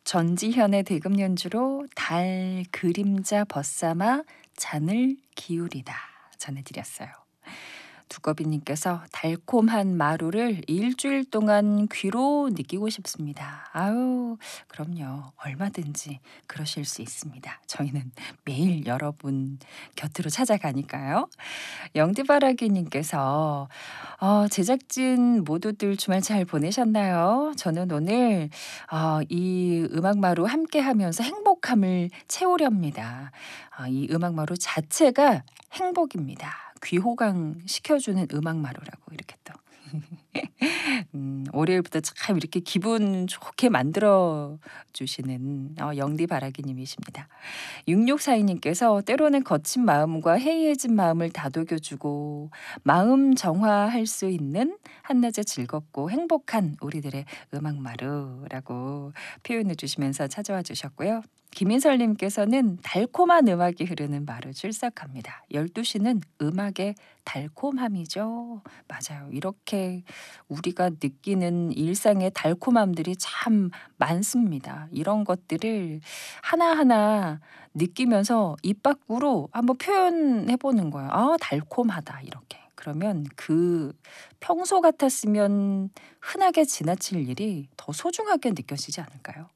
전지현의 대금 연주로 달 그림자 벗삼아 잔을 기울이다 전해드렸어요. 두꺼비님께서 달콤한 마루를 일주일 동안 귀로 느끼고 싶습니다. 아유, 그럼요. 얼마든지 그러실 수 있습니다. 저희는 매일 여러분 곁으로 찾아가니까요. 영드바라기님께서 제작진 모두들 주말 잘 보내셨나요? 저는 오늘 이 음악마루 함께하면서 행복함을 채우렵니다. 이 음악마루 자체가 행복입니다. 귀호강 시켜주는 음악마루라고 이렇게 또 월요일부터 참 이렇게 기분 좋게 만들어 주시는 영디 바라기님이십니다. 6642님께서 때로는 거친 마음과 해이해진 마음을 다독여주고 마음 정화할 수 있는 한낮에 즐겁고 행복한 우리들의 음악마루라고 표현해 주시면서 찾아와 주셨고요. 김인설님께서는 달콤한 음악이 흐르는 마루 출석합니다. 12시는 음악의 달콤함이죠. 맞아요. 이렇게 우리가 느끼는 일상의 달콤함들이 참 많습니다. 이런 것들을 하나하나 느끼면서 입 밖으로 한번 표현해 보는 거예요. 아, 달콤하다 이렇게. 그러면 그 평소 같았으면 흔하게 지나칠 일이 더 소중하게 느껴지지 않을까요?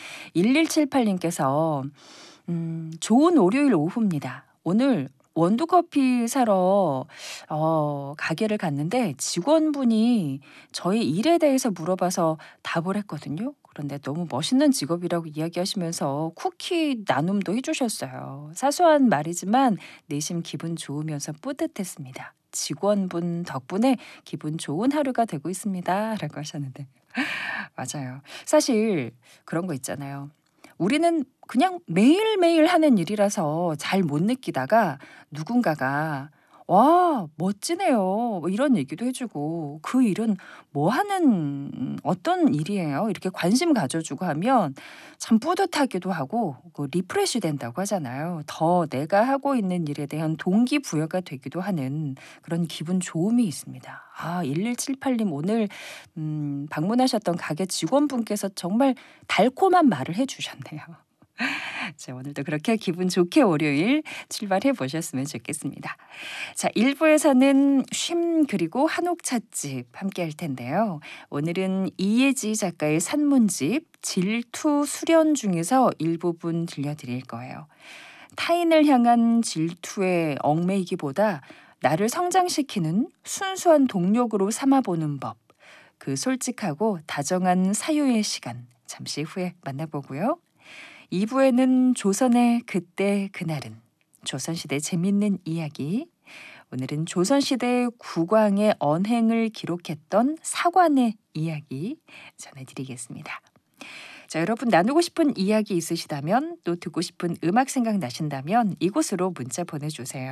1178님께서 좋은 월요일 오후입니다. 오늘 원두커피 사러 가게를 갔는데 직원분이 저의 일에 대해서 물어봐서 답을 했거든요. 그런데 너무 멋있는 직업이라고 이야기하시면서 쿠키 나눔도 해주셨어요. 사소한 말이지만 내심 기분 좋으면서 뿌듯했습니다. 직원분 덕분에 기분 좋은 하루가 되고 있습니다. 라고 하셨는데 맞아요. 사실 그런 거 있잖아요. 우리는 그냥 매일매일 하는 일이라서 잘 못 느끼다가 누군가가 "와 멋지네요." 뭐 이런 얘기도 해 주고 "그 일은 뭐 하는 어떤 일이에요?" 이렇게 관심 가져 주고 하면 참 뿌듯하기도 하고 리프레시 된다고 하잖아요. 더 내가 하고 있는 일에 대한 동기부여가 되기도 하는 그런 기분 좋음이 있습니다. 1178님 오늘 방문하셨던 가게 직원분께서 정말 달콤한 말을 해 주셨네요. 자, 오늘도 그렇게 기분 좋게 월요일 출발해 보셨으면 좋겠습니다. 자, 1부에서는 쉼 그리고 한옥 찻집 함께 할 텐데요. 오늘은 이예지 작가의 산문집 질투 수련 중에서 일부분 들려드릴 거예요. 타인을 향한 질투에 얽매이기보다 나를 성장시키는 순수한 동력으로 삼아보는 법. 그 솔직하고 다정한 사유의 시간 잠시 후에 만나보고요. 2부에는 조선의 그때 그날은 조선시대 재밌는 이야기. 오늘은 조선시대 국왕의 언행을 기록했던 사관의 이야기 전해드리겠습니다. 자, 여러분 나누고 싶은 이야기 있으시다면 또 듣고 싶은 음악 생각 나신다면 이곳으로 문자 보내주세요.